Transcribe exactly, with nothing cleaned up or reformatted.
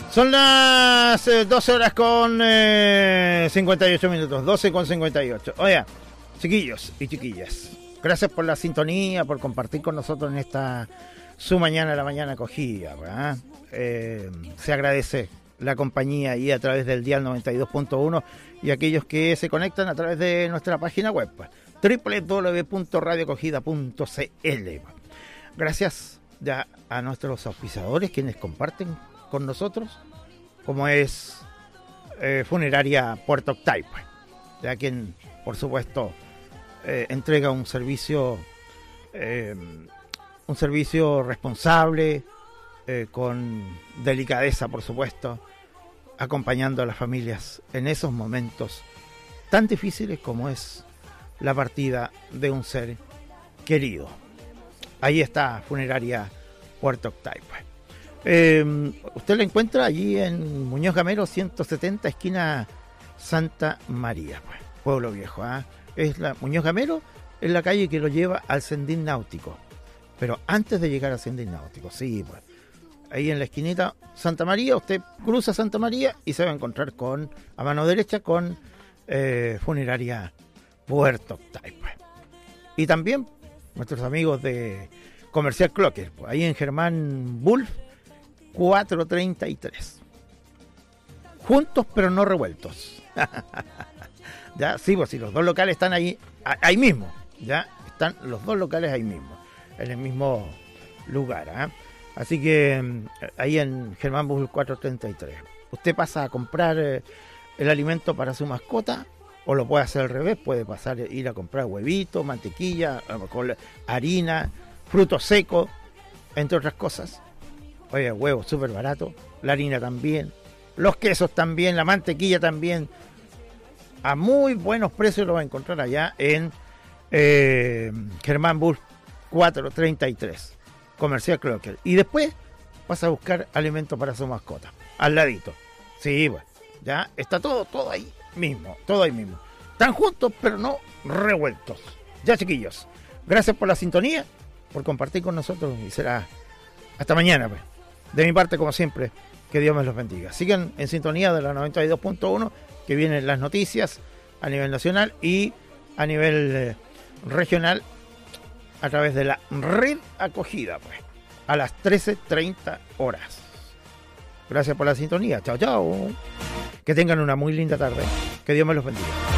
Son las eh, doce horas con eh, cincuenta y ocho minutos, doce con cincuenta y ocho. Oiga, chiquillos y chiquillas, gracias por la sintonía, por compartir con nosotros en esta su mañana, la mañana acogida, ¿verdad? Eh, se agradece la compañía y a través del dial noventa y dos punto uno y aquellos que se conectan a través de nuestra página web, doble u doble u doble u punto radio acogida punto c l. Gracias ya a nuestros auspiciadores, quienes comparten con nosotros, como es eh, Funeraria Puerto Octay, ya quien, por supuesto, eh, entrega un servicio eh, un servicio responsable, eh, con delicadeza, por supuesto, acompañando a las familias en esos momentos tan difíciles como es la partida de un ser querido. Ahí está Funeraria Puerto Octay. Eh, usted la encuentra allí en Muñoz Gamero ciento setenta, esquina Santa María, pues, Pueblo Viejo. ¿eh? Es la Muñoz Gamero, es la calle que lo lleva al Sendín Náutico. Pero antes de llegar al Sendín Náutico, sí, pues. Ahí en la esquinita Santa María, usted cruza Santa María y se va a encontrar con, a mano derecha, con eh, Funeraria Puerto Octay, pues. Y también nuestros amigos de Comercial Clocker, pues, ahí en Germán Bulf cuatrocientos treinta y tres. Juntos pero no revueltos. Ya, sí, pues si los dos locales están ahí, ahí mismo, ya están los dos locales ahí mismo, en el mismo lugar, ¿eh? Así que ahí en Germán Bulf cuatrocientos treinta y tres. Usted pasa a comprar eh, el alimento para su mascota, o lo puede hacer al revés, puede pasar ir a comprar huevito, mantequilla, harina, frutos secos, entre otras cosas. Oye, huevo súper barato, la harina también, los quesos también, la mantequilla también, a muy buenos precios lo va a encontrar allá en eh, Germán Bulf cuatrocientos treinta y tres, Comercial Clocker. Y después vas a buscar alimento para su mascota, al ladito. Sí, bueno, ya está todo, todo ahí mismo, todo ahí mismo. Están juntos, pero no revueltos. Ya, chiquillos, gracias por la sintonía, por compartir con nosotros y será hasta mañana, pues. De mi parte, como siempre, que Dios me los bendiga. Sigan en sintonía de la noventa y dos punto uno, que vienen las noticias a nivel nacional y a nivel eh, regional a través de la red acogida, pues, a las trece treinta horas. Gracias por la sintonía. Chao, chao. Que tengan una muy linda tarde. Que Dios me los bendiga.